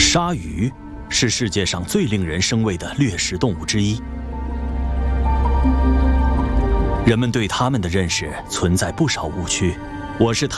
鲨鱼是世界上最令人生畏的掠食动物之一，人们对它们的认识存在不少误区。我是